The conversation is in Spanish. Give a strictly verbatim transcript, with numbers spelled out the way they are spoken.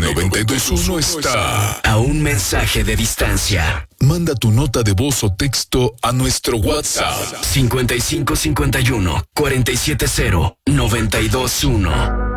noventa y dos punto uno está a un mensaje de distancia. Manda tu nota de voz o texto a nuestro WhatsApp cincuenta y cinco cincuenta y uno cuarenta y siete cero noventa y dos uno.